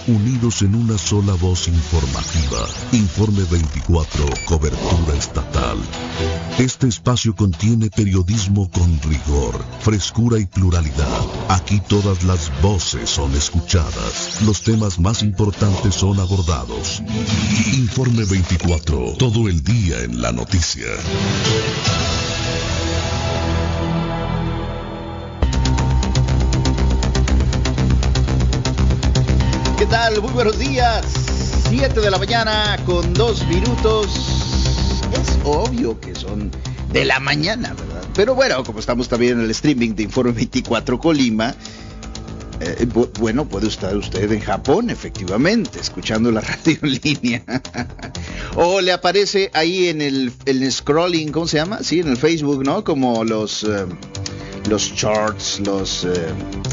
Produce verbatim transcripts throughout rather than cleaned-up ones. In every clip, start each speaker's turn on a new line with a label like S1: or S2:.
S1: unidos en una sola voz informativa. Informe veinticuatro, cobertura estatal. Este espacio contiene periodismo con rigor, frescura y pluralidad. Aquí todas las voces son escuchadas. Los temas más importantes son abordados. Informe veinticuatro, todo el día en la noticia.
S2: ¿Qué tal? Muy buenos días. siete de la mañana con dos minutos. Es obvio que son de la mañana, ¿verdad? Pero bueno, como estamos también en el streaming de Informe veinticuatro Colima, eh, bu- bueno, puede estar usted en Japón, efectivamente, escuchando la radio en línea. O le aparece ahí en el, en el scrolling, ¿cómo se llama? Sí, en el Facebook, ¿no? Como los, eh, los shorts, los... Eh,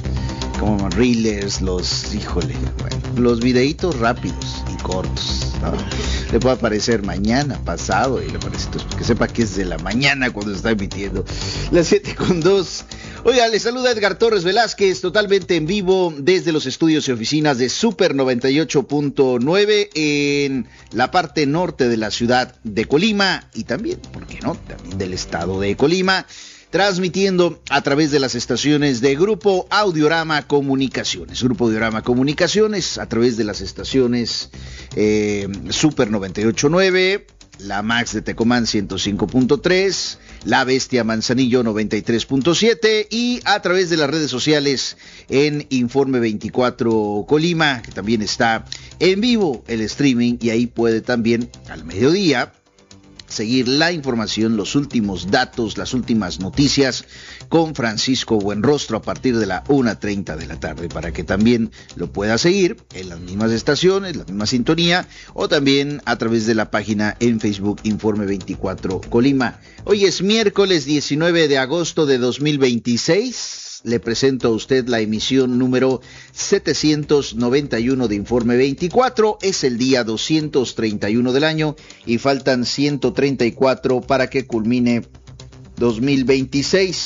S2: como reelers, los, híjole, bueno, los videitos rápidos y cortos, ¿no? Le puede aparecer mañana, pasado, y le aparece, entonces, que sepa que es de la mañana cuando está emitiendo. Las siete con dos. Oiga, le saluda Edgar Torres Velázquez, totalmente en vivo desde los estudios y oficinas de Super noventa y ocho punto nueve en la parte norte de la ciudad de Colima y también, ¿por qué no?, también del estado de Colima. Transmitiendo a través de las estaciones de Grupo Audiorama Comunicaciones. Grupo Audiorama Comunicaciones a través de las estaciones eh, Super noventa y ocho punto nueve, la Max de Tecomán ciento cinco punto tres, La Bestia Manzanillo noventa y tres punto siete y a través de las redes sociales en Informe veinticuatro Colima, que también está en vivo el streaming y ahí puede también al mediodía seguir la información, los últimos datos, las últimas noticias con Francisco Buenrostro a partir de la una treinta de la tarde, para que también lo pueda seguir en las mismas estaciones, la misma sintonía, o también a través de la página en Facebook Informe veinticuatro Colima. Hoy es miércoles diecinueve de agosto de dos mil veintiséis. Le presento a usted la emisión número setecientos noventa y uno de Informe veinticuatro. Es el día doscientos treinta y uno del año y faltan ciento treinta y cuatro para que culmine dos mil veintiséis.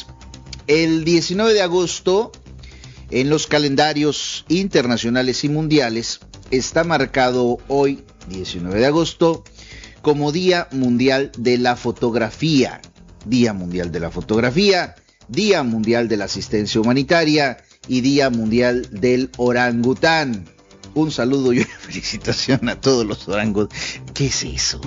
S2: El diecinueve de agosto, en los calendarios internacionales y mundiales, está marcado hoy, diecinueve de agosto, como Día Mundial de la Fotografía. Día Mundial de la Fotografía, Día Mundial de la Asistencia Humanitaria y Día Mundial del Orangután. Un saludo y una felicitación a todos los orangutanes. ¿Qué es eso?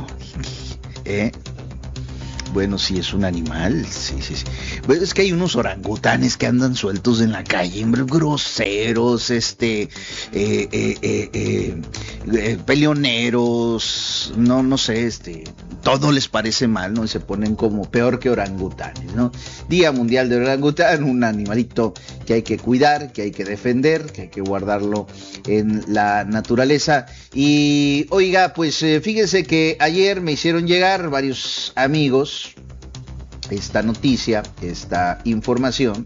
S2: ¿Eh? Bueno, sí, es un animal, sí, sí, sí. Bueno, es que hay unos orangutanes que andan sueltos en la calle, hombre, groseros, este, eh, eh, eh, eh, eh, peleoneros, no, no sé, este, todo les parece mal, ¿no? Y se ponen como peor que orangutanes, ¿no? Día Mundial del Orangután, un animalito que hay que cuidar, que hay que defender, que hay que guardarlo en la naturaleza. Y, oiga, pues eh, fíjense que ayer me hicieron llegar varios amigos esta noticia, esta información,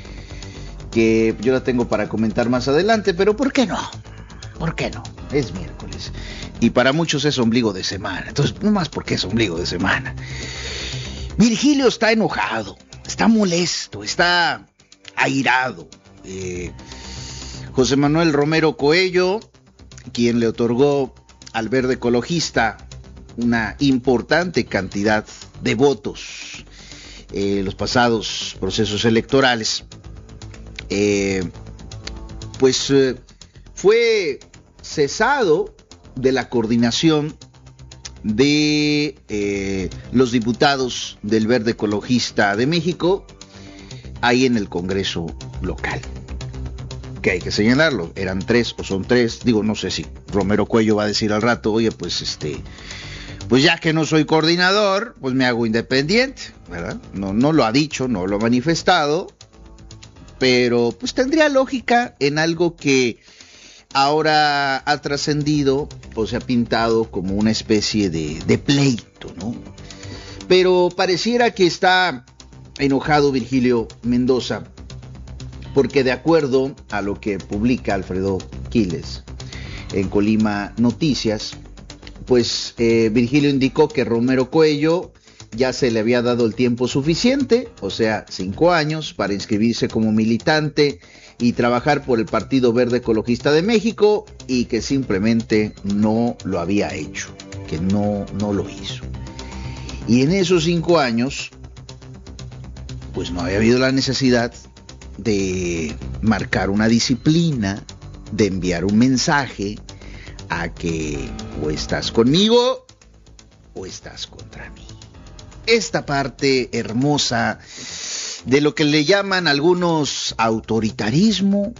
S2: que yo la tengo para comentar más adelante, pero ¿por qué no? ¿Por qué no? Es miércoles. Y para muchos es ombligo de semana. Entonces, no más porque es ombligo de semana. Virgilio está enojado, está molesto, está airado. Eh, José Manuel Romero Coello, quien le otorgó al Verde Ecologista una importante cantidad de votos en eh, los pasados procesos electorales, eh, pues eh, fue cesado de la coordinación de eh, los diputados del Verde Ecologista de México ahí en el Congreso local, que hay que señalarlo, eran tres o son tres, digo, no sé si Romero Cuello va a decir al rato, oye, pues este, pues ya que no soy coordinador, pues me hago independiente, ¿verdad? No, no lo ha dicho, no lo ha manifestado, pero pues tendría lógica en algo que ahora ha trascendido o se ha pintado como una especie de, de pleito, ¿no? Pero pareciera que está enojado Virgilio Mendoza, porque de acuerdo a lo que publica Alfredo Quiles en Colima Noticias, pues eh, Virgilio indicó que Romero Coello ya se le había dado el tiempo suficiente, o sea, cinco años, para inscribirse como militante y trabajar por el Partido Verde Ecologista de México, y que simplemente no lo había hecho, que no, no lo hizo. Y en esos cinco años, pues no había habido la necesidad de marcar una disciplina, de enviar un mensaje a que o estás conmigo o estás contra mí. Esta parte hermosa de lo que le llaman algunos autoritarismo,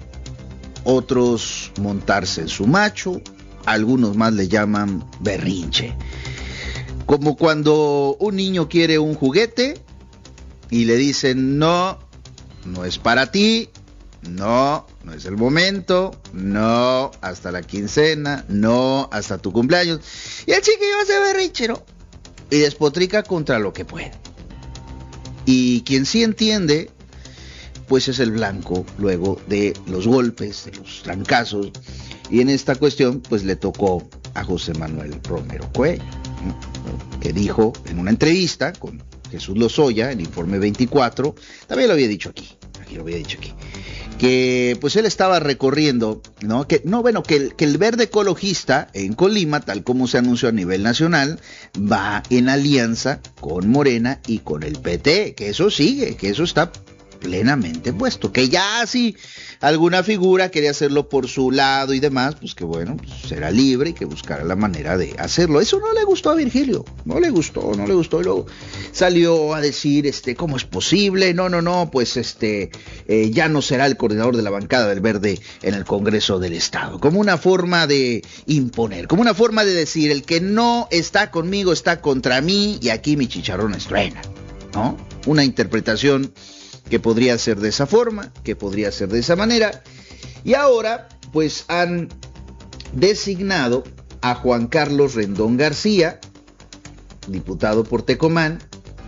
S2: otros montarse en su macho, algunos más le llaman berrinche. Como cuando un niño quiere un juguete y le dicen no, no es para ti, no, no es el momento, no, hasta la quincena, no, hasta tu cumpleaños. Y el chiquillo hace berrinche, ¿no? Y despotrica contra lo que puede. Y quien sí entiende, pues es el blanco luego de los golpes, de los trancazos. Y en esta cuestión, pues le tocó a José Manuel Romero Cuello, ¿no? Que dijo en una entrevista con Jesús Lozoya, en Informe veinticuatro, también lo había dicho aquí, aquí lo había dicho aquí, que pues él estaba recorriendo, ¿no? Que no, bueno, que el, que el Verde Ecologista en Colima, tal como se anunció a nivel nacional, va en alianza con Morena y con el P T, que eso sigue, que eso está plenamente puesto, que ya si alguna figura quería hacerlo por su lado y demás, pues que bueno, pues será libre y que buscará la manera de hacerlo. Eso no le gustó a Virgilio, no le gustó, no le gustó, y luego salió a decir, este, ¿cómo es posible? No, no, no, pues este, eh, ya no será el coordinador de la bancada del Verde en el Congreso del Estado, como una forma de imponer, como una forma de decir, el que no está conmigo está contra mí y aquí mi chicharrón estruena, ¿no? Una interpretación que podría ser de esa forma, que podría ser de esa manera. Y ahora, pues han designado a Juan Carlos Rendón García, diputado por Tecomán,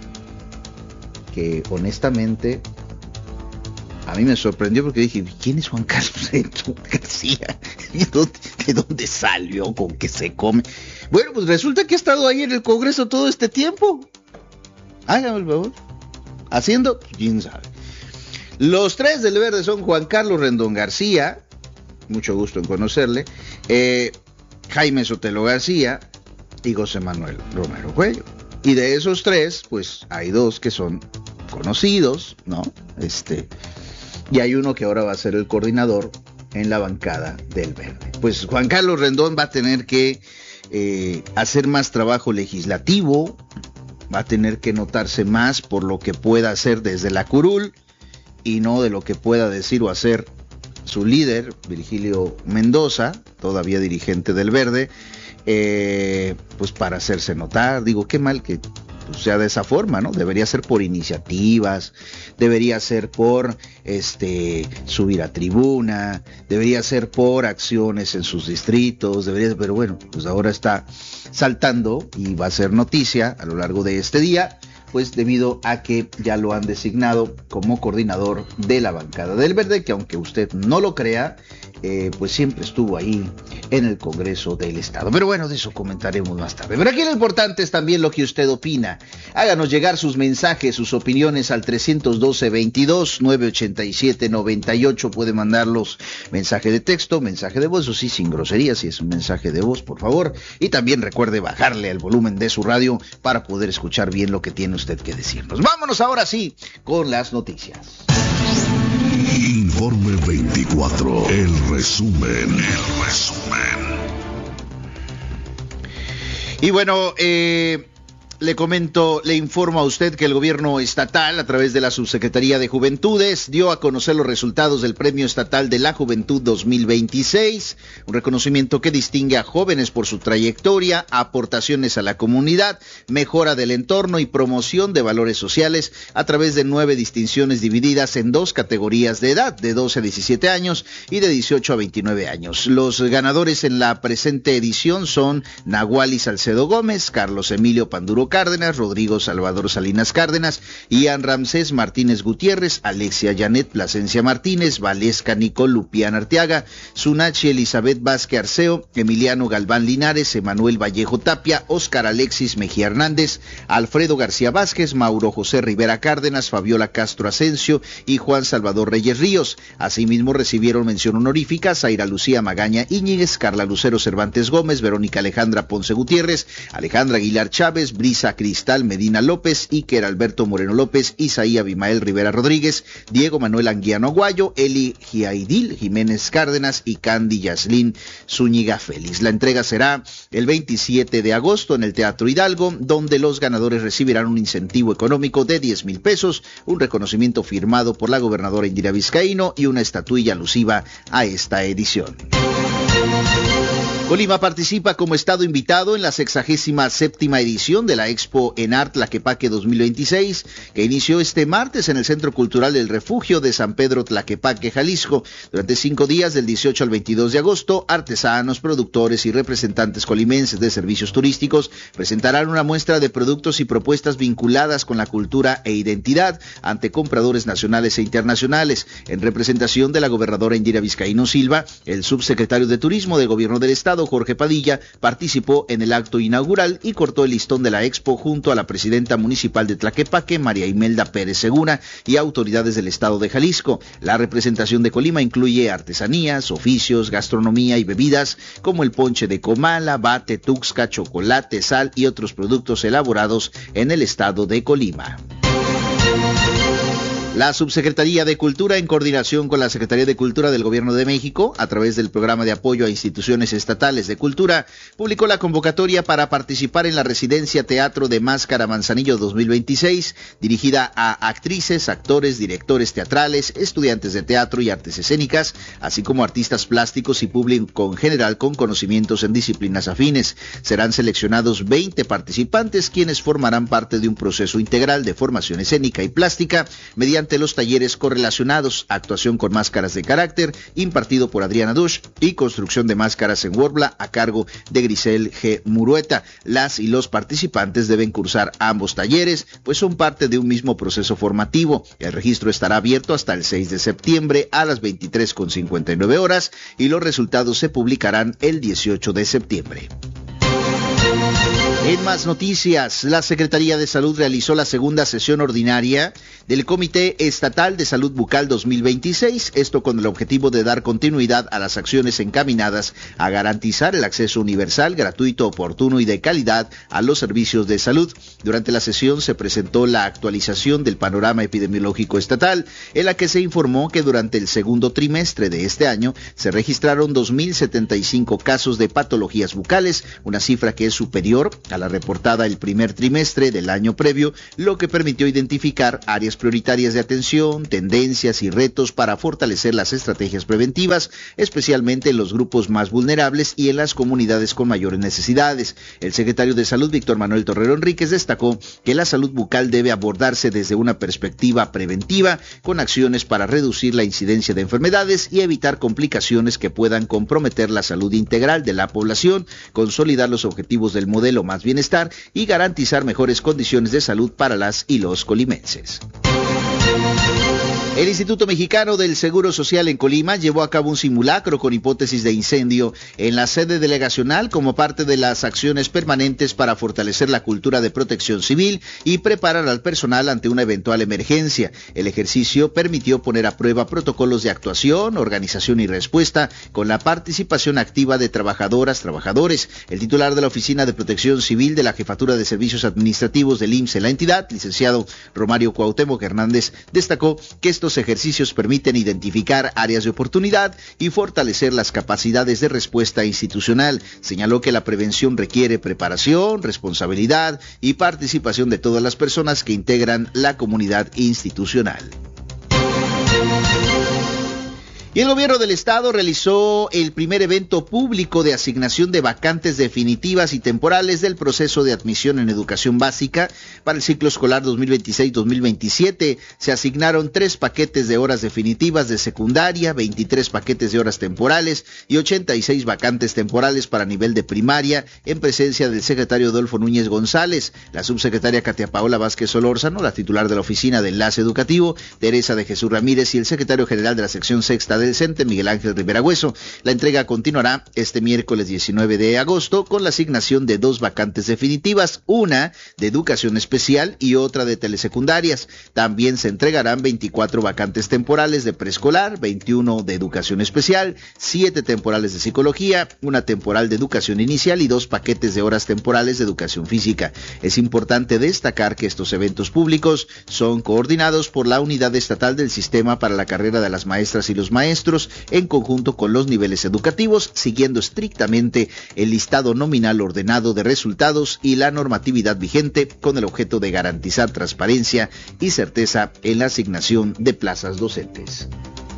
S2: que honestamente a mí me sorprendió porque dije, ¿quién es Juan Carlos Rendón García? ¿De dónde, de dónde salió? ¿Con qué se come? Bueno, pues resulta que ha estado ahí en el Congreso todo este tiempo. Hágame el favor. Haciendo, quién sabe. Los tres del Verde son Juan Carlos Rendón García, mucho gusto en conocerle, eh, Jaime Sotelo García y José Manuel Romero Cuello. Y de esos tres, pues hay dos que son conocidos, ¿no? Este, y hay uno que ahora va a ser el coordinador en la bancada del Verde. Pues Juan Carlos Rendón va a tener que eh, hacer más trabajo legislativo, va a tener que notarse más por lo que pueda hacer desde la curul y no de lo que pueda decir o hacer su líder, Virgilio Mendoza, todavía dirigente del Verde, eh, pues para hacerse notar. Digo, qué mal que pues, sea de esa forma, ¿no? Debería ser por iniciativas, debería ser por este subir a tribuna, debería ser por acciones en sus distritos, debería, pero bueno, pues ahora está saltando y va a ser noticia a lo largo de este día, pues debido a que ya lo han designado como coordinador de la bancada del Verde, que aunque usted no lo crea, eh, pues siempre estuvo ahí en el Congreso del Estado. Pero bueno, de eso comentaremos más tarde. Pero aquí lo importante es también lo que usted opina. Háganos llegar sus mensajes, sus opiniones al trescientos doce, veintidós, novecientos ochenta y siete, noventa y ocho. Puede mandarlos mensaje de texto, mensaje de voz, eso sí, sin groserías, si es un mensaje de voz, por favor. Y también recuerde bajarle al volumen de su radio para poder escuchar bien lo que tiene usted que decirnos. Vámonos ahora sí con las noticias.
S1: Informe veinticuatro, el resumen, el resumen.
S2: Y bueno, eh... le comento, le informo a usted que el gobierno estatal, a través de la Subsecretaría de Juventudes, dio a conocer los resultados del Premio Estatal de la Juventud dos mil veintiséis, un reconocimiento que distingue a jóvenes por su trayectoria, aportaciones a la comunidad, mejora del entorno y promoción de valores sociales a través de nueve distinciones divididas en dos categorías de edad, de doce a diecisiete años y de dieciocho a veintinueve años. Los ganadores en la presente edición son Nahuali Salcedo Gómez, Carlos Emilio Panduro Rodrigo Cárdenas, Rodrigo Salvador Salinas Cárdenas, Ian Ramsés Martínez Gutiérrez, Alexia Janet Plasencia Martínez, Valesca Nicole Lupián Arteaga, Sunachi Elizabeth Vázquez Arceo, Emiliano Galván Linares, Emanuel Vallejo Tapia, Óscar Alexis Mejía Hernández, Alfredo García Vázquez, Mauro José Rivera Cárdenas, Fabiola Castro Asensio y Juan Salvador Reyes Ríos. Asimismo recibieron mención honorífica Zaira Lucía Magaña Íñiguez, Carla Lucero Cervantes Gómez, Verónica Alejandra Ponce Gutiérrez, Alejandra Aguilar Chávez, Brisa Cristal Medina López, Iker Alberto Moreno López, Isaí Abimael Rivera Rodríguez, Diego Manuel Anguiano Aguayo, Eli Giaidil Jiménez Cárdenas y Candy Yaslin Zúñiga Félix. La entrega será el veintisiete de agosto en el Teatro Hidalgo, donde los ganadores recibirán un incentivo económico de diez mil pesos, un reconocimiento firmado por la gobernadora Indira Vizcaíno y una estatuilla alusiva a esta edición. Colima participa como estado invitado en la sexagésima séptima edición de la Expo ENART Tlaquepaque dos mil veintiséis, que inició este martes en el Centro Cultural del Refugio de San Pedro Tlaquepaque, Jalisco. Durante cinco días, del dieciocho al veintidós de agosto, artesanos, productores y representantes colimenses de servicios turísticos presentarán una muestra de productos y propuestas vinculadas con la cultura e identidad ante compradores nacionales e internacionales. En representación de la gobernadora Indira Vizcaíno Silva, el subsecretario de Turismo del Gobierno del Estado, Jorge Padilla, participó en el acto inaugural y cortó el listón de la expo junto a la presidenta municipal de Tlaquepaque, María Imelda Pérez Segura, y autoridades del estado de Jalisco. La representación de Colima incluye artesanías, oficios, gastronomía y bebidas como el ponche de Comala, bate, tuxca, chocolate, sal y otros productos elaborados en el estado de Colima. La Subsecretaría de Cultura, en coordinación con la Secretaría de Cultura del Gobierno de México, a través del Programa de Apoyo a Instituciones Estatales de Cultura, publicó la convocatoria para participar en la Residencia Teatro de Máscara Manzanillo dos mil veintiséis, dirigida a actrices, actores, directores teatrales, estudiantes de teatro y artes escénicas, así como artistas plásticos y público en general con conocimientos en disciplinas afines. Serán seleccionados veinte participantes, quienes formarán parte de un proceso integral de formación escénica y plástica mediante los talleres correlacionados, actuación con máscaras de carácter, impartido por Adriana Dush, y construcción de máscaras en Worbla, a cargo de Grisel G. Murueta. Las y los participantes deben cursar ambos talleres, pues son parte de un mismo proceso formativo. El registro estará abierto hasta el seis de septiembre a las veintitrés con cincuenta y nueve horas y los resultados se publicarán el dieciocho de septiembre. En más noticias, la Secretaría de Salud realizó la segunda sesión ordinaria del Comité Estatal de Salud Bucal dos mil veintiséis, esto con el objetivo de dar continuidad a las acciones encaminadas a garantizar el acceso universal, gratuito, oportuno y de calidad a los servicios de salud. Durante la sesión se presentó la actualización del panorama epidemiológico estatal, en la que se informó que durante el segundo trimestre de este año se registraron dos mil setenta y cinco casos de patologías bucales, una cifra que es superior a la reportada el primer trimestre del año previo, lo que permitió identificar áreas prioritarias de atención, tendencias y retos para fortalecer las estrategias preventivas, especialmente en los grupos más vulnerables y en las comunidades con mayores necesidades. El secretario de Salud, Víctor Manuel Torrero Enríquez, destacó que la salud bucal debe abordarse desde una perspectiva preventiva, con acciones para reducir la incidencia de enfermedades y evitar complicaciones que puedan comprometer la salud integral de la población, consolidar los objetivos del modelo Más Bienestar y garantizar mejores condiciones de salud para las y los colimenses. El Instituto Mexicano del Seguro Social en Colima llevó a cabo un simulacro con hipótesis de incendio en la sede delegacional como parte de las acciones permanentes para fortalecer la cultura de protección civil y preparar al personal ante una eventual emergencia. El ejercicio permitió poner a prueba protocolos de actuación, organización y respuesta con la participación activa de trabajadoras, trabajadores. El titular de la Oficina de Protección Civil de la Jefatura de Servicios Administrativos del I M S S en la entidad, licenciado Romario Cuauhtémoc Hernández, destacó que estos ejercicios permiten identificar áreas de oportunidad y fortalecer las capacidades de respuesta institucional. Señaló que la prevención requiere preparación, responsabilidad y participación de todas las personas que integran la comunidad institucional. Y el gobierno del estado realizó el primer evento público de asignación de vacantes definitivas y temporales del proceso de admisión en educación básica para el ciclo escolar dos mil veintiséis dos mil veintisiete. Se asignaron tres paquetes de horas definitivas de secundaria, veintitrés paquetes de horas temporales y ochenta y seis vacantes temporales para nivel de primaria, en presencia del secretario Adolfo Núñez González, la subsecretaria Katia Paola Vázquez Solórzano, la titular de la Oficina de Enlace Educativo, Teresa de Jesús Ramírez, y el secretario general de la sección sexta del CENTE, Miguel Ángel Rivera Hueso. La entrega continuará este miércoles diecinueve de agosto con la asignación de dos vacantes definitivas, una de educación especial y otra de telesecundarias. También se entregarán veinticuatro vacantes temporales de preescolar, veintiuno de educación especial, siete temporales de psicología, una temporal de educación inicial y dos paquetes de horas temporales de educación física. Es importante destacar que estos eventos públicos son coordinados por la Unidad Estatal del Sistema para la Carrera de las Maestras y los Maestros, en conjunto con los niveles educativos, siguiendo estrictamente el listado nominal ordenado de resultados y la normatividad vigente, con el objeto de garantizar transparencia y certeza en la asignación de plazas docentes.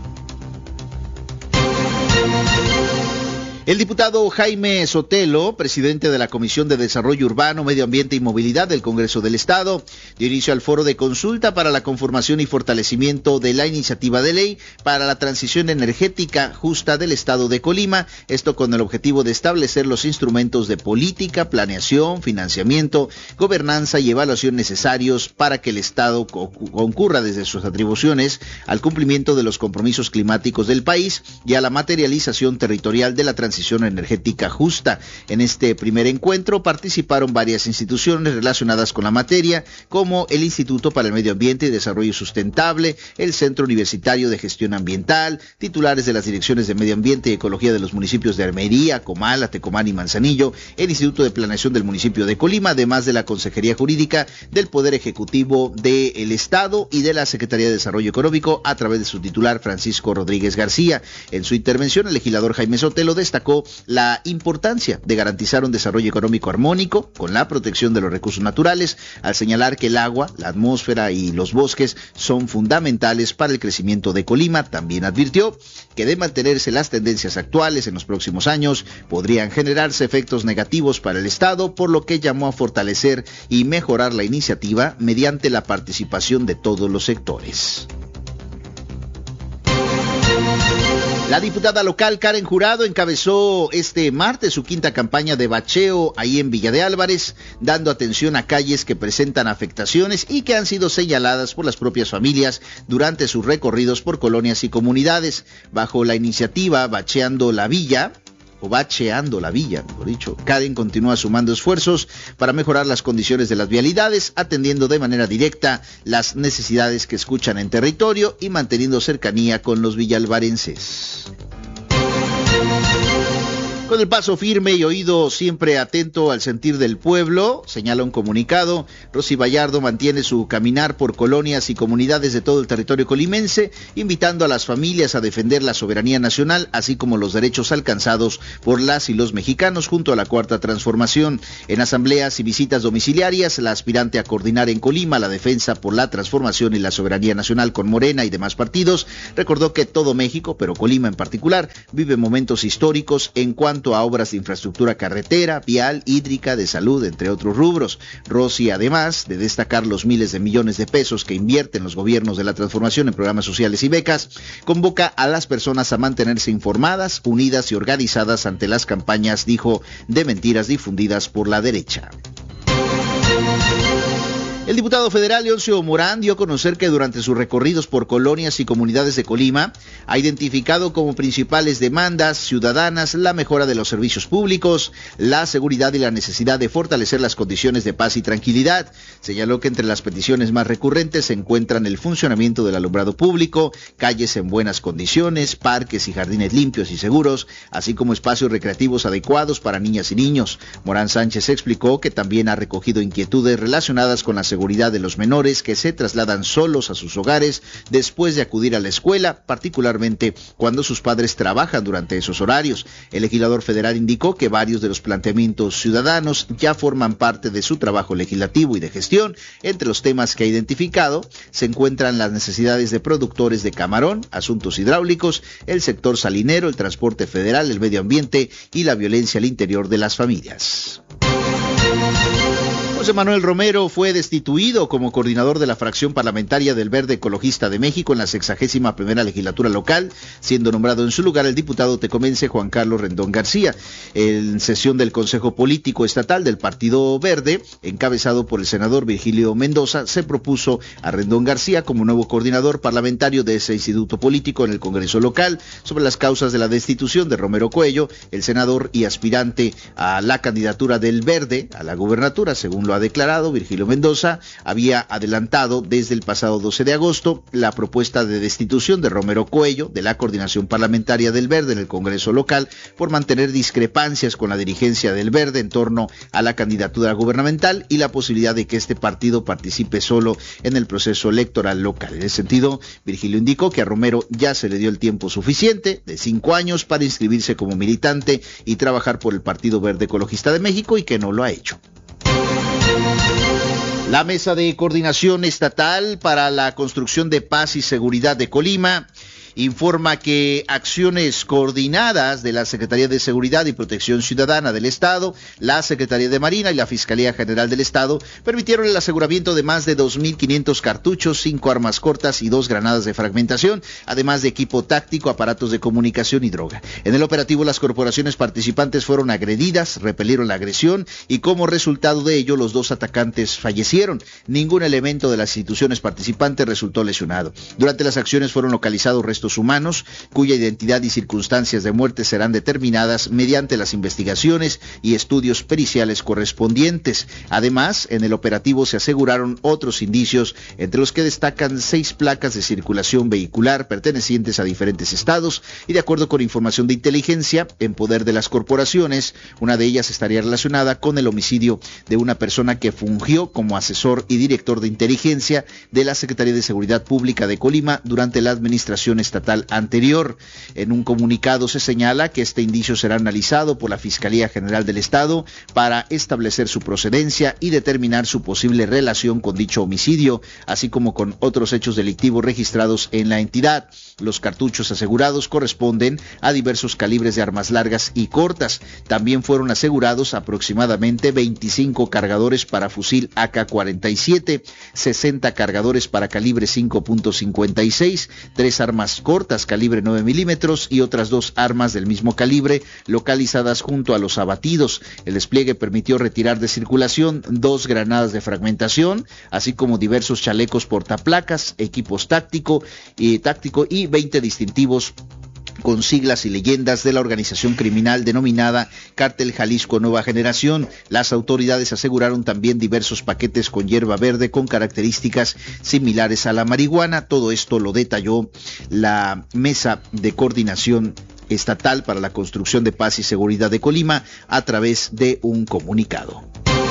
S2: El diputado Jaime Sotelo, presidente de la Comisión de Desarrollo Urbano, Medio Ambiente y Movilidad del Congreso del Estado, dio inicio al foro de consulta para la conformación y fortalecimiento de la iniciativa de ley para la transición energética justa del Estado de Colima, esto con el objetivo de establecer los instrumentos de política, planeación, financiamiento, gobernanza y evaluación necesarios para que el Estado co- concurra desde sus atribuciones al cumplimiento de los compromisos climáticos del país y a la materialización territorial de la transición energética justa. En este primer encuentro participaron varias instituciones relacionadas con la materia, como el Instituto para el Medio Ambiente y Desarrollo Sustentable, el Centro Universitario de Gestión Ambiental, titulares de las direcciones de Medio Ambiente y Ecología de los municipios de Armería, Comala, Tecomán y Manzanillo, el Instituto de Planeación del municipio de Colima, además de la Consejería Jurídica del Poder Ejecutivo del Estado y de la Secretaría de Desarrollo Económico a través de su titular Francisco Rodríguez García. En su intervención, el legislador Jaime Sotelo destacó la importancia de garantizar un desarrollo económico armónico con la protección de los recursos naturales, al señalar que el agua, la atmósfera y los bosques son fundamentales para el crecimiento de Colima. También advirtió que de mantenerse las tendencias actuales en los próximos años, podrían generarse efectos negativos para el Estado, por lo que llamó a fortalecer y mejorar la iniciativa mediante la participación de todos los sectores. La diputada local Karen Jurado encabezó este martes su quinta campaña de bacheo ahí en Villa de Álvarez, dando atención a calles que presentan afectaciones y que han sido señaladas por las propias familias durante sus recorridos por colonias y comunidades. Bajo la iniciativa Bacheando la Villa, o bacheando la villa, mejor dicho, Karen continúa sumando esfuerzos para mejorar las condiciones de las vialidades, atendiendo de manera directa las necesidades que escuchan en territorio y manteniendo cercanía con los villalvarenses. Con el paso firme y oído siempre atento al sentir del pueblo, señala un comunicado, Rosy Vallardo mantiene su caminar por colonias y comunidades de todo el territorio colimense, invitando a las familias a defender la soberanía nacional, así como los derechos alcanzados por las y los mexicanos junto a la Cuarta Transformación. En asambleas y visitas domiciliarias, la aspirante a coordinar en Colima la defensa por la transformación y la soberanía nacional con Morena y demás partidos, recordó que todo México, pero Colima en particular, vive momentos históricos en cuanto a obras de infraestructura carretera, vial, hídrica, de salud, entre otros rubros. Rosy, además de destacar los miles de millones de pesos que invierten los gobiernos de la transformación en programas sociales y becas, convoca a las personas a mantenerse informadas, unidas y organizadas ante las campañas, dijo, de mentiras difundidas por la derecha. El diputado federal Leoncio Morán dio a conocer que durante sus recorridos por colonias y comunidades de Colima ha identificado como principales demandas ciudadanas la mejora de los servicios públicos, la seguridad y la necesidad de fortalecer las condiciones de paz y tranquilidad. Señaló que entre las peticiones más recurrentes se encuentran el funcionamiento del alumbrado público, calles en buenas condiciones, parques y jardines limpios y seguros, así como espacios recreativos adecuados para niñas y niños. Morán Sánchez explicó que también ha recogido inquietudes relacionadas con la seguridad seguridad de los menores que se trasladan solos a sus hogares después de acudir a la escuela, particularmente cuando sus padres trabajan durante esos horarios. El legislador federal indicó que varios de los planteamientos ciudadanos ya forman parte de su trabajo legislativo y de gestión. Entre los temas que ha identificado se encuentran las necesidades de productores de camarón, asuntos hidráulicos, el sector salinero, el transporte federal, el medio ambiente y la violencia al interior de las familias. José Manuel Romero fue destituido como coordinador de la fracción parlamentaria del Verde Ecologista de México en la sexagésima primera legislatura local, siendo nombrado en su lugar el diputado tecomense Juan Carlos Rendón García. En sesión del Consejo Político Estatal del Partido Verde, encabezado por el senador Virgilio Mendoza, se propuso a Rendón García como nuevo coordinador parlamentario de ese instituto político en el Congreso local. Sobre las causas de la destitución de Romero Coello, el senador y aspirante a la candidatura del Verde a la gubernatura, según lo ha declarado Virgilio Mendoza, había adelantado desde el pasado doce de agosto la propuesta de destitución de Romero Coello de la coordinación parlamentaria del Verde en el Congreso local por mantener discrepancias con la dirigencia del Verde en torno a la candidatura gubernamental y la posibilidad de que este partido participe solo en el proceso electoral local. En ese sentido, Virgilio indicó que a Romero ya se le dio el tiempo suficiente de cinco años para inscribirse como militante y trabajar por el Partido Verde Ecologista de México y que no lo ha hecho. La Mesa de Coordinación Estatal para la Construcción de Paz y Seguridad de Colima informa que acciones coordinadas de la Secretaría de Seguridad y Protección Ciudadana del Estado, la Secretaría de Marina y la Fiscalía General del Estado permitieron el aseguramiento de más de dos mil quinientos cartuchos, cinco armas cortas y dos granadas de fragmentación, además de equipo táctico, aparatos de comunicación y droga. En el operativo, las corporaciones participantes fueron agredidas, repelieron la agresión y como resultado de ello, los dos atacantes fallecieron. Ningún elemento de las instituciones participantes resultó lesionado. Durante las acciones fueron localizados restos humanos, cuya identidad y circunstancias de muerte serán determinadas mediante las investigaciones y estudios periciales correspondientes. Además, en el operativo se aseguraron otros indicios, entre los que destacan seis placas de circulación vehicular pertenecientes a diferentes estados y, de acuerdo con información de inteligencia en poder de las corporaciones, una de ellas estaría relacionada con el homicidio de una persona que fungió como asesor y director de inteligencia de la Secretaría de Seguridad Pública de Colima durante la administración estatal anterior. En un comunicado se señala que este indicio será analizado por la Fiscalía General del Estado para establecer su procedencia y determinar su posible relación con dicho homicidio, así como con otros hechos delictivos registrados en la entidad. Los cartuchos asegurados corresponden a diversos calibres de armas largas y cortas. También fueron asegurados aproximadamente veinticinco cargadores para fusil A K cuarenta y siete, sesenta cargadores para calibre cinco punto cincuenta y seis, tres armas cortas calibre nueve milímetros y otras dos armas del mismo calibre localizadas junto a los abatidos. El despliegue permitió retirar de circulación dos granadas de fragmentación, así como diversos chalecos portaplacas, equipos táctico y táctico y veinte distintivos con siglas y leyendas de la organización criminal denominada Cártel Jalisco Nueva Generación. Las autoridades aseguraron también diversos paquetes con hierba verde con características similares a la marihuana. Todo esto lo detalló la Mesa de Coordinación Estatal para la Construcción de Paz y Seguridad de Colima a través de un comunicado.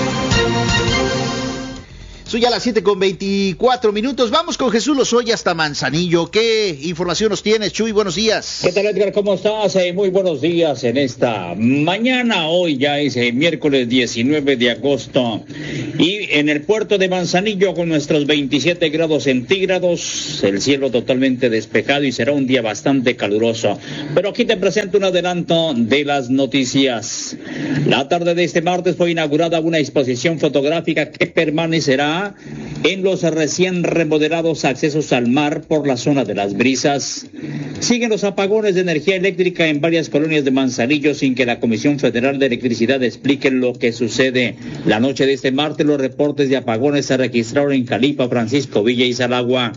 S2: Son ya las siete con veinticuatro minutos. Vamos con Jesús Lozoya hasta Manzanillo. ¿Qué información nos tienes, Chuy? Buenos días.
S3: ¿Qué tal, Edgar? ¿Cómo estás? Eh, muy buenos días en esta mañana. Hoy ya es eh, miércoles diecinueve de agosto. Y en el puerto de Manzanillo con nuestros veintisiete grados centígrados, el cielo totalmente despejado y será un día bastante caluroso. Pero aquí te presento un adelanto de las noticias. La tarde de este martes fue inaugurada una exposición fotográfica que permanecerá en los recién remodelados accesos al mar por la zona de Las Brisas. Siguen los apagones de energía eléctrica en varias colonias de Manzanillo sin que la Comisión Federal de Electricidad explique lo que sucede. La noche de este martes los reportes de apagones se registraron en Calipa, Francisco Villa y Salagua.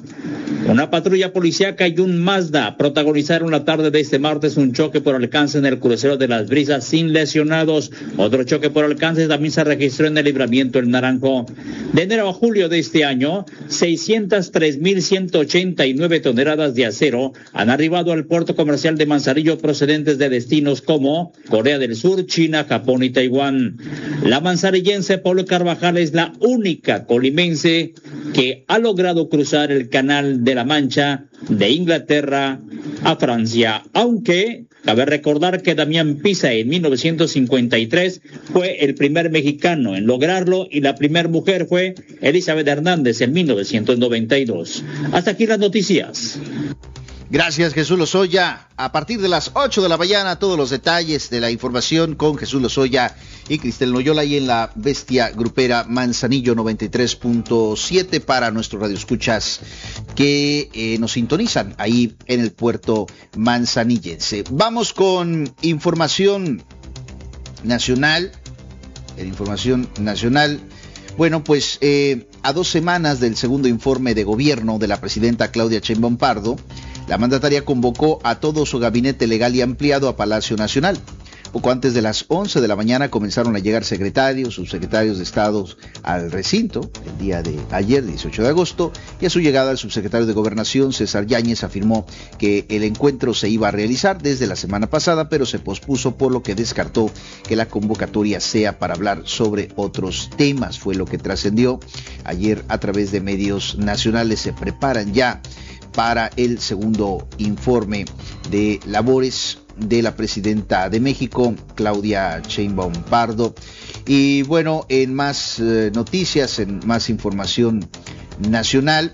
S3: Una patrulla policíaca y un Mazda protagonizaron la tarde de este martes un choque por alcance en el crucero de Las Brisas sin lesionados. Otro choque por alcance también se registró en el Libramiento El Naranjo. De enero a julio de este año, seiscientas tres mil ciento ochenta y nueve toneladas de acero han arribado al puerto comercial de Manzanillo procedentes de destinos como Corea del Sur, China, Japón y Taiwán. La manzanillense Pablo Carvajal es la única colimense que ha logrado cruzar el Canal de la Mancha de Inglaterra a Francia, aunque cabe recordar que Damián Pisa en mil novecientos cincuenta y tres fue el primer mexicano en lograrlo y la primera mujer fue Elizabeth Hernández en mil novecientos noventa y dos. Hasta aquí las noticias.
S2: Gracias, Jesús Lozoya. A partir de las ocho de la mañana, todos los detalles de la información con Jesús Lozoya y Cristel Noyola y en la bestia grupera Manzanillo noventa y tres punto siete para nuestros radioescuchas que eh, nos sintonizan ahí en el puerto manzanillense. Vamos con información nacional. En información nacional. Bueno, pues eh, a dos semanas del segundo informe de gobierno de la presidenta Claudia Sheinbaum Pardo, la mandataria convocó a todo su gabinete legal y ampliado a Palacio Nacional. Poco antes de las once de la mañana comenzaron a llegar secretarios, subsecretarios de Estado al recinto, el día de ayer, dieciocho de agosto, y a su llegada el subsecretario de Gobernación, César Yáñez, afirmó que el encuentro se iba a realizar desde la semana pasada, pero se pospuso, por lo que descartó que la convocatoria sea para hablar sobre otros temas. Fue lo que trascendió ayer a través de medios nacionales. Se preparan ya para el segundo informe de labores de la presidenta de México, Claudia Sheinbaum Pardo. Y bueno, en más eh, noticias, en más información nacional,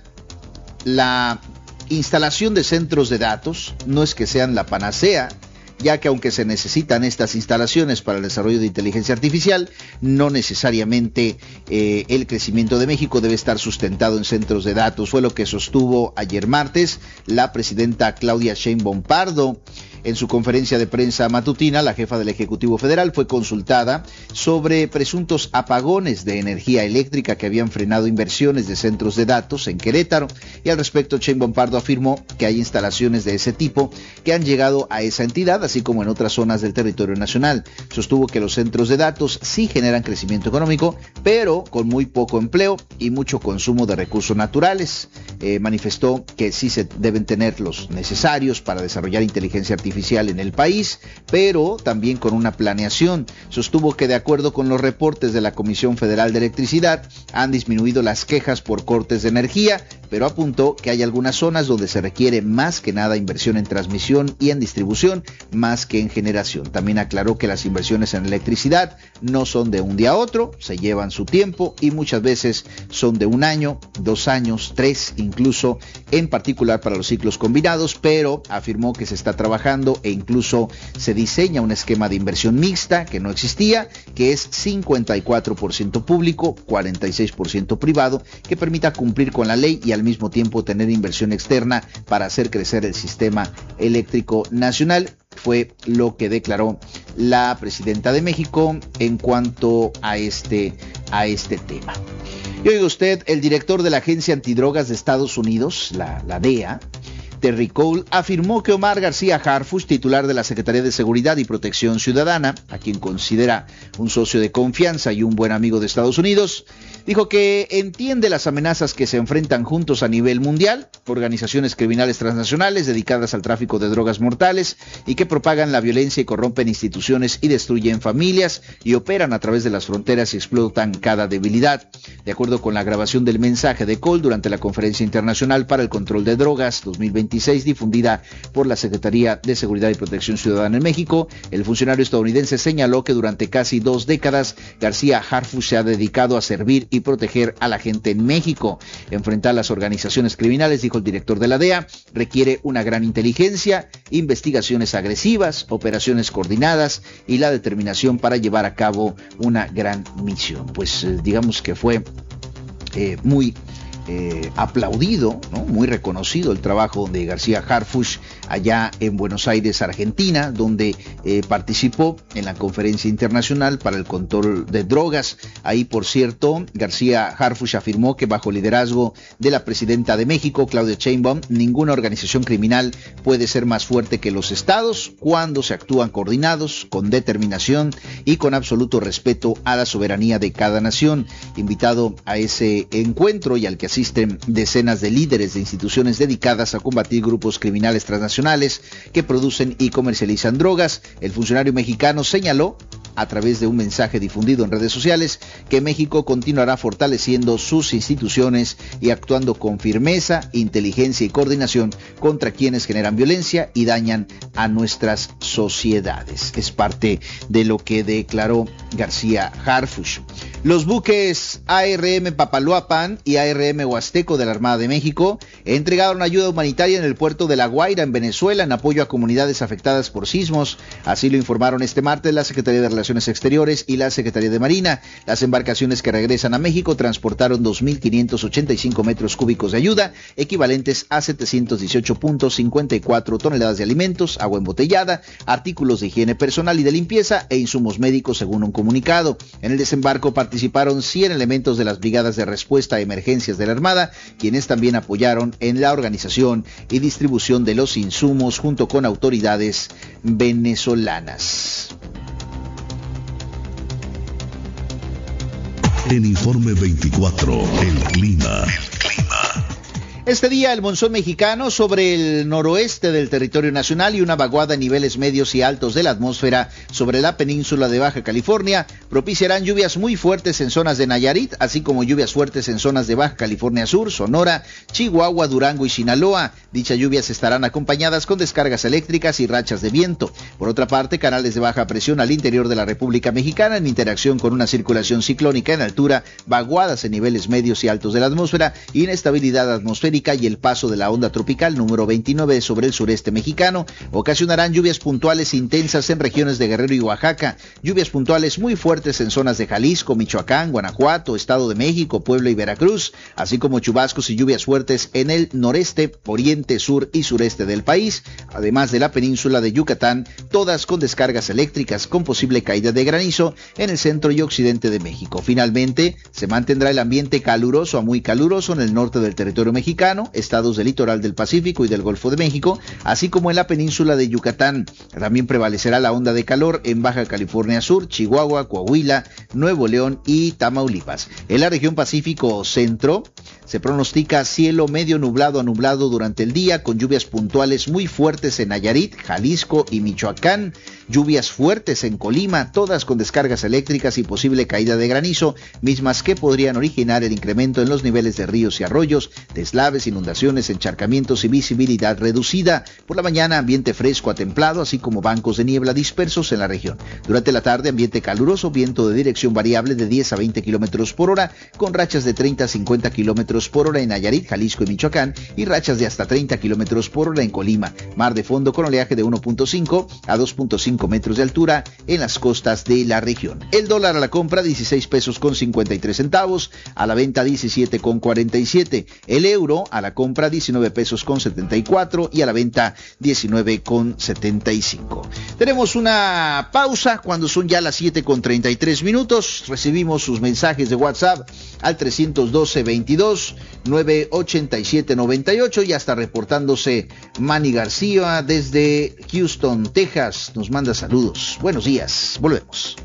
S2: la instalación de centros de datos no es que sean la panacea, ya que aunque se necesitan estas instalaciones para el desarrollo de inteligencia artificial, no necesariamente eh, el crecimiento de México debe estar sustentado en centros de datos. Fue lo que sostuvo ayer martes la presidenta Claudia Sheinbaum Pardo. En su conferencia de prensa matutina, la jefa del Ejecutivo Federal fue consultada sobre presuntos apagones de energía eléctrica que habían frenado inversiones de centros de datos en Querétaro, y al respecto Sheinbaum Pardo afirmó que hay instalaciones de ese tipo que han llegado a esa entidad, así como en otras zonas del territorio nacional. Sostuvo que los centros de datos sí generan crecimiento económico, pero con muy poco empleo y mucho consumo de recursos naturales. Eh, manifestó que sí se deben tener los necesarios para desarrollar inteligencia artificial en el país, pero también con una planeación. Sostuvo que de acuerdo con los reportes de la Comisión Federal de Electricidad han disminuido las quejas por cortes de energía, pero apuntó que hay algunas zonas donde se requiere más que nada inversión en transmisión y en distribución, más que en generación. También aclaró que las inversiones en electricidad no son de un día a otro, se llevan su tiempo y muchas veces son de un año, dos años, tres incluso, en particular para los ciclos combinados, pero afirmó que se está trabajando e incluso se diseña un esquema de inversión mixta que no existía, que es cincuenta y cuatro por ciento público, cuarenta y seis por ciento privado, que permita cumplir con la ley y al mismo tiempo tener inversión externa para hacer crecer el sistema eléctrico nacional. Fue lo que declaró la presidenta de México en cuanto a este, a este tema. Y oiga usted, el director de la Agencia Antidrogas de Estados Unidos, la, la D E A, Terry Cole, afirmó que Omar García Harfuch, titular de la Secretaría de Seguridad y Protección Ciudadana, a quien considera un socio de confianza y un buen amigo de Estados Unidos, dijo que entiende las amenazas que se enfrentan juntos a nivel mundial, organizaciones criminales transnacionales dedicadas al tráfico de drogas mortales y que propagan la violencia y corrompen instituciones y destruyen familias y operan a través de las fronteras y explotan cada debilidad. De acuerdo con la grabación del mensaje de Cole durante la Conferencia Internacional para el Control de Drogas dos mil veintiséis, difundida por la Secretaría de Seguridad y Protección Ciudadana en México, el funcionario estadounidense señaló que durante casi dos décadas García Harfuch se ha dedicado a servir y proteger a la gente en México. Enfrentar las organizaciones criminales, dijo el director de la D E A, requiere una gran inteligencia, investigaciones agresivas, operaciones coordinadas y la determinación para llevar a cabo una gran misión. Pues eh, digamos que fue eh, muy Eh, aplaudido, ¿no? Muy reconocido el trabajo de García Harfuch allá en Buenos Aires, Argentina, donde eh, participó en la Conferencia Internacional para el Control de Drogas. Ahí, por cierto, García Harfuch afirmó que bajo liderazgo de la presidenta de México, Claudia Sheinbaum, ninguna organización criminal puede ser más fuerte que los estados cuando se actúan coordinados, con determinación y con absoluto respeto a la soberanía de cada nación. Invitado a ese encuentro y al que asisten decenas de líderes de instituciones dedicadas a combatir grupos criminales transnacionales que producen y comercializan drogas, el funcionario mexicano señaló a través de un mensaje difundido en redes sociales que México continuará fortaleciendo sus instituciones y actuando con firmeza, inteligencia y coordinación contra quienes generan violencia y dañan a nuestras sociedades. Es parte de lo que declaró García Harfuch. Los buques A R M Papaloapan y A R M Huasteco de la Armada de México entregaron ayuda humanitaria en el puerto de La Guaira, en Venezuela, en apoyo a comunidades afectadas por sismos. Así lo informaron este martes la Secretaría de Relaciones Exteriores y la Secretaría de Marina. Las embarcaciones que regresan a México transportaron dos mil quinientos ochenta y cinco metros cúbicos de ayuda, equivalentes a setecientos dieciocho punto cincuenta y cuatro toneladas de alimentos, agua embotellada, artículos de higiene personal y de limpieza e insumos médicos, según un comunicado. En el desembarco participaron cien elementos de las brigadas de respuesta a emergencias de la Armada, quienes también apoyaron en la organización y distribución de los insumos junto con autoridades venezolanas.
S1: En Informe veinticuatro, el clima. El clima.
S2: Este día el monzón mexicano sobre el noroeste del territorio nacional y una vaguada en niveles medios y altos de la atmósfera sobre la península de Baja California propiciarán lluvias muy fuertes en zonas de Nayarit, así como lluvias fuertes en zonas de Baja California Sur, Sonora, Chihuahua, Durango y Sinaloa. Dichas lluvias estarán acompañadas con descargas eléctricas y rachas de viento. Por otra parte, canales de baja presión al interior de la República Mexicana en interacción con una circulación ciclónica en altura, vaguadas en niveles medios y altos de la atmósfera, inestabilidad atmosférica y el paso de la onda tropical número veintinueve sobre el sureste mexicano ocasionarán lluvias puntuales intensas en regiones de Guerrero y Oaxaca, lluvias puntuales muy fuertes en zonas de Jalisco, Michoacán, Guanajuato, Estado de México, Puebla y Veracruz, así como chubascos y lluvias fuertes en el noreste, oriente, sur y sureste del país, además de la península de Yucatán, todas con descargas eléctricas con posible caída de granizo en el centro y occidente de México. Finalmente, se mantendrá el ambiente caluroso a muy caluroso en el norte del territorio mexicano, estados del litoral del Pacífico y del Golfo de México, así como en la península de Yucatán. También prevalecerá la onda de calor en Baja California Sur, Chihuahua, Coahuila, Nuevo León y Tamaulipas. En la región Pacífico Centro se pronostica cielo medio nublado a nublado durante el día, con lluvias puntuales muy fuertes en Nayarit, Jalisco y Michoacán, lluvias fuertes en Colima, todas con descargas eléctricas y posible caída de granizo, mismas que podrían originar el incremento en los niveles de ríos y arroyos, deslaves, inundaciones, encharcamientos y visibilidad reducida. Por la mañana, ambiente fresco a templado, así como bancos de niebla dispersos en la región. Durante la tarde, ambiente caluroso, viento de dirección variable de diez a veinte kilómetros por hora, con rachas de treinta a cincuenta kilómetros por hora en Nayarit, Jalisco y Michoacán, y rachas de hasta treinta kilómetros por hora en Colima. Mar de fondo con oleaje de uno punto cinco a dos punto cinco metros de altura en las costas de la región. El dólar a la compra dieciséis pesos con cincuenta y tres centavos, a la venta diecisiete con cuarenta y siete. El euro a la compra diecinueve pesos con setenta y cuatro y a la venta diecinueve con setenta y cinco. Tenemos una pausa cuando son ya las siete con treinta y tres minutos. Recibimos sus mensajes de WhatsApp al trescientos doce veintidós nueve ochenta y siete noventa y ocho y hasta reportándose Manny García desde Houston, Texas. Nos manda saludos. Buenos días. Volvemos.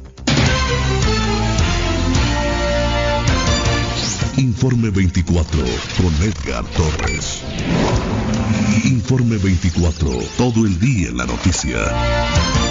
S1: Informe veinticuatro con Edgar Torres. Informe veinticuatro, todo el día en la noticia.